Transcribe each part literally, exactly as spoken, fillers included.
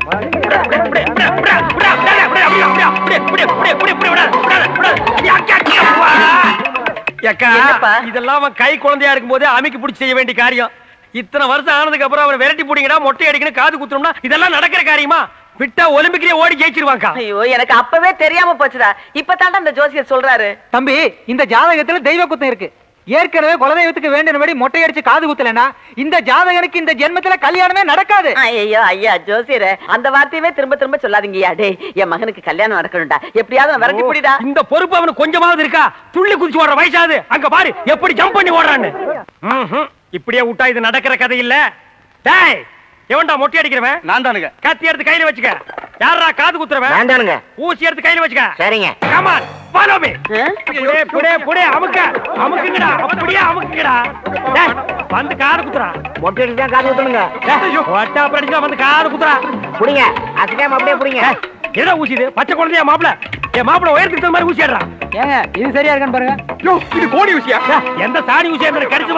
இதெல்லாம் கை குழந்தையா இருக்கும் போதே அமைக்கு பிடிச்சி செய்ய வேண்டிய காரியம். இத்தனை வருஷம் ஆனதுக்கு அப்புறம் அவரை விரட்டி போடுங்கடா, மொட்டை அடிக்கணும், காது குத்துறோம்னா இதெல்லாம் நடக்கிற காரியமா? விட்டா ஒலிம்பிக்லயே ஓடி ஜெயிச்சிருவாங்க. ஐயோ, எனக்கு அப்பவே தெரியாம போச்சுடா. இப்பதான்டா அந்த ஜோசியர் சொல்றாரு. தம்பி, இந்த ஜாதகத்துல தெய்வ குத்தம் இருக்கு. ஏற்கனவே குலதெய்வத்துக்கு வேண்டியபடி மொட்டை அடிச்சு காது குத்தலனா இந்த ஜாதகனுக்கு இந்த ஜென்மத்துல கல்யாணமே நடக்காது. ஐயோ ஐயா ஜோசியரே, அந்த வார்த்தையவே திரும்ப திரும்ப சொல்லாதீங்கயா. டேய், என் மகனுக்கு கல்யாணம் நடக்கணும்டா. எப்படியாவது விரட்டி புடிடா. இந்த பொறுப்பு அவனுக்கு கொஞ்சமாவது இருக்கா? துள்ளி குதிச்சு ஓடுற வயசாது. அங்க பாரு எப்படி ஜம்ப் பண்ணி ஓடுறான்னு. இப்படியே விட்டா இது நடக்கிற கதை இல்ல. டேய், எவன்டா மொட்டை அடிக்கிறவன்? நான் தானுங்க. கத்தி எடுத்து கையில வச்சுக்க. யாரா காது குத்துறவன்? நான் தானுங்க. ஊசி எடுத்து கையில வச்சுக்க. சரிங்க. Come on, follow me. புடே புடே புடே அமுக்க. அமுக்குங்கடா, அப்படியே அமுக்குங்கடா. டேய், வந்து காது குத்துறா. மொட்டை அடிச்சு தான் காது குத்தணுங்க. ஐயோ, வாட்டா படிச்சா வந்து காது குத்துறா. புடிங்க, அசையாம அப்படியே புடிங்க. என்ன ஊசி இது? பச்சை குழந்தையா மாப்பிள? ஏன் மாப்பிள உயரத்துக்கு தகுந்த மாதிரி ஊசி ஏறா? ஏங்க, இது சரியா இருக்கான்னு பாருங்க. யோ, இது கோடி ஊசியா? எந்த சாணி ஊசியா இருந்தா கடிச்சு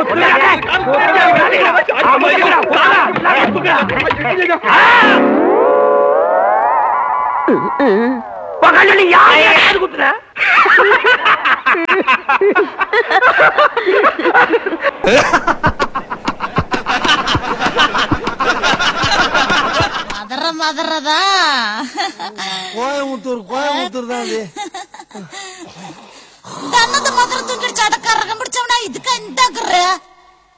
பகல்ல யாரை காது குத்துற? மதற மதறதா கோயமுத்தூர் கோயமுத்தூர் தான் அது. தன்னது மதற தூக்கிடுச்சு. அடக்காரகம் பிடிச்சவனா இதுக்கு இந்த